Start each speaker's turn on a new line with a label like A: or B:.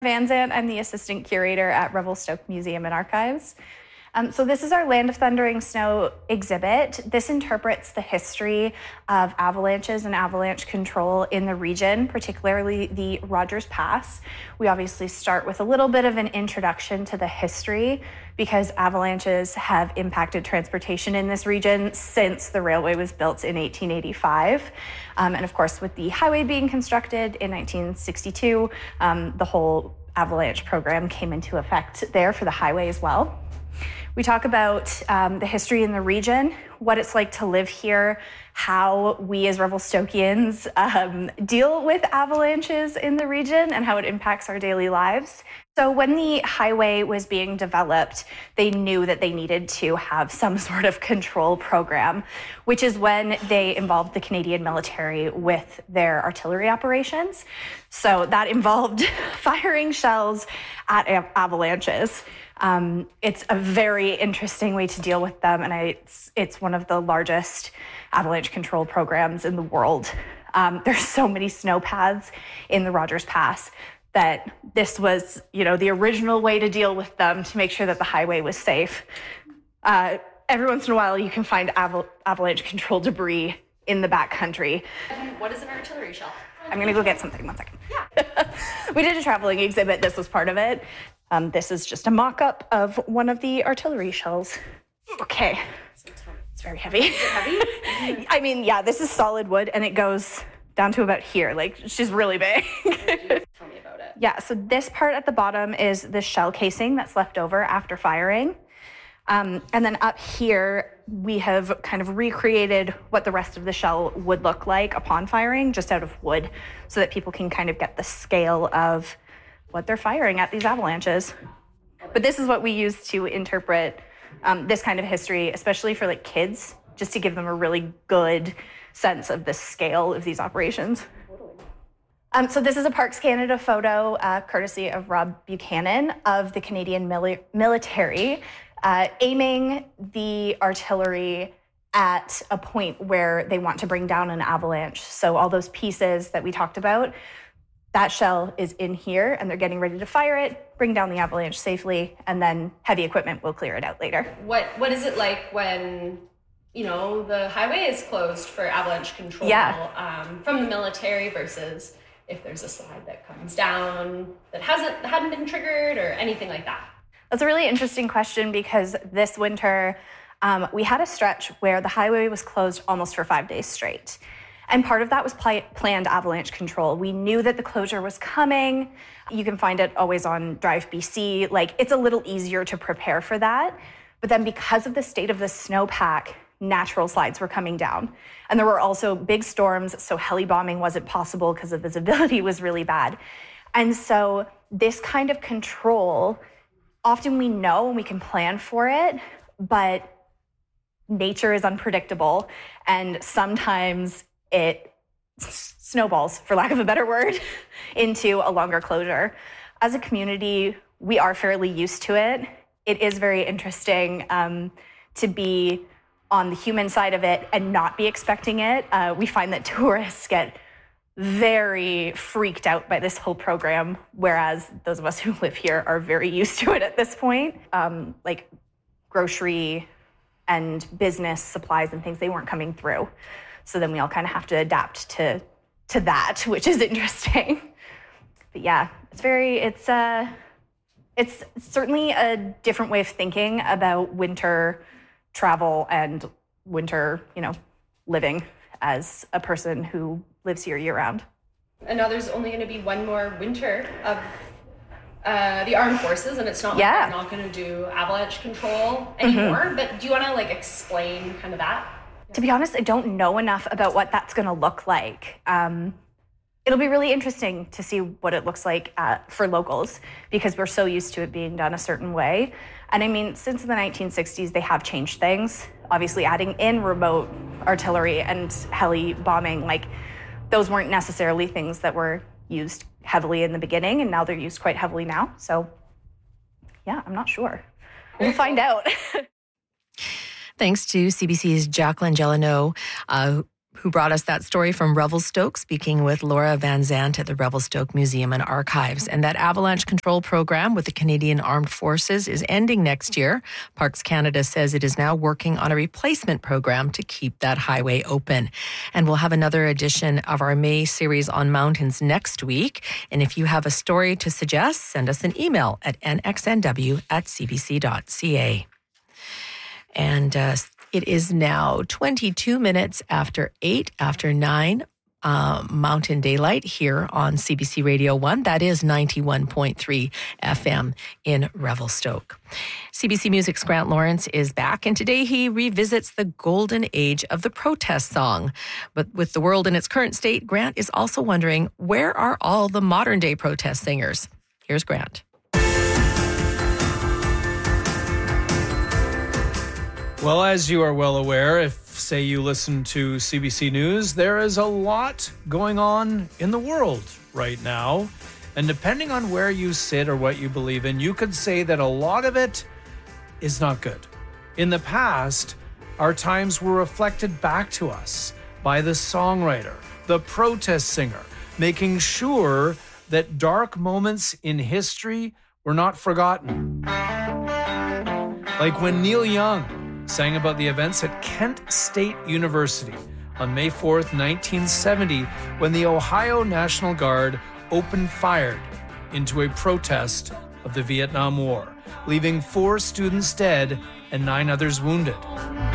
A: Van Zandt. I'm the assistant curator at Revelstoke Museum and Archives. So this is our Land of Thundering Snow exhibit. This interprets the history of avalanches and avalanche control in the region, particularly the Rogers Pass. We obviously start with a little bit of an introduction to the history because avalanches have impacted transportation in this region since the railway was built in 1885. And of course, with the highway being constructed in 1962, the whole avalanche program came into effect there for the highway as well. We talk about the history in the region, what it's like to live here, how we as Revelstokians deal with avalanches in the region and how it impacts our daily lives. So when the highway was being developed, they knew that they needed to have some sort of control program, which is when they involved the Canadian military with their artillery operations. So that involved firing shells at avalanches. It's a very interesting way to deal with them, and it's one of the largest avalanche control programs in the world. There's so many snow paths in the Rogers Pass that this was, the original way to deal with them to make sure that the highway was safe. Every once in a while, you can find avalanche control debris in the backcountry.
B: What is an artillery shell?
A: I'm gonna go get something, 1 second. Yeah. We did a traveling exhibit, this was part of it. This is just a mock-up of one of the artillery shells. Okay, it's very heavy.
B: Is it heavy?
A: I mean, yeah, this is solid wood and it goes down to about here, like she's really big.
B: Tell me about it.
A: Yeah, so this part at the bottom is the shell casing that's left over after firing. And then up here, we have kind of recreated what the rest of the shell would look like upon firing, just out of wood, so that people can kind of get the scale of what they're firing at these avalanches. But this is what we use to interpret this kind of history, especially for like kids, just to give them a really good sense of the scale of these operations. So this is a Parks Canada photo, courtesy of Rob Buchanan of the Canadian military, aiming the artillery at a point where they want to bring down an avalanche. So all those pieces that we talked about, that shell is in here and they're getting ready to fire it, bring down the avalanche safely, and then heavy equipment will clear it out later.
B: What is it like when, the highway is closed for avalanche control from the military versus if there's a slide that comes down that hadn't been triggered or anything like that?
A: That's a really interesting question because this winter, we had a stretch where the highway was closed almost for 5 days straight. And part of that was planned avalanche control. We knew that the closure was coming. You can find it always on Drive BC. Like, it's a little easier to prepare for that. But then because of the state of the snowpack, natural slides were coming down. And there were also big storms, so heli bombing wasn't possible because the visibility was really bad. And so this kind of control, often we know and we can plan for it, but nature is unpredictable. And sometimes it snowballs, for lack of a better word, into a longer closure. As a community, we are fairly used to it. It is very interesting to be on the human side of it and not be expecting it. We find that tourists get very freaked out by this whole program, whereas those of us who live here are very used to it at this point. Like grocery and business supplies and things, they weren't coming through. So then we all kind of have to adapt to that, which is interesting. But yeah, it's certainly a different way of thinking about winter travel and winter, living as a person who lives here year round.
B: And now there's only going to be one more winter of the armed forces, and it's not like they're not going to do avalanche control anymore. Mm-hmm. But do you want to explain kind of that?
A: To be honest, I don't know enough about what that's going to look like. It'll be really interesting to see what it looks like for locals because we're so used to it being done a certain way. And I mean, since the 1960s, they have changed things. Obviously, adding in remote artillery and heli bombing, those weren't necessarily things that were used heavily in the beginning, and now they're used quite heavily now. So, yeah, I'm not sure. We'll find out.
C: Thanks to CBC's Jacqueline Gelano, who brought us that story from Revelstoke, speaking with Laura Van Zandt at the Revelstoke Museum and Archives. And that avalanche control program with the Canadian Armed Forces is ending next year. Parks Canada says it is now working on a replacement program to keep that highway open. And we'll have another edition of our May series on mountains next week. And if you have a story to suggest, send us an email at nxnw@cbc.ca. And it is now 22 minutes after 8, after 9, Mountain Daylight here on CBC Radio 1. That is 91.3 FM in Revelstoke. CBC Music's Grant Lawrence is back, and today he revisits the golden age of the protest song. But with the world in its current state, Grant is also wondering, where are all the modern-day protest singers? Here's Grant.
D: Well, as you are well aware, if, say, you listen to CBC News, there is a lot going on in the world right now. And depending on where you sit or what you believe in, you could say that a lot of it is not good. In the past, our times were reflected back to us by the songwriter, the protest singer, making sure that dark moments in history were not forgotten. Like when Neil Young sang about the events at Kent State University on May 4th, 1970, when the Ohio National Guard opened fire into a protest of the Vietnam War, leaving 4 students dead and 9 others wounded.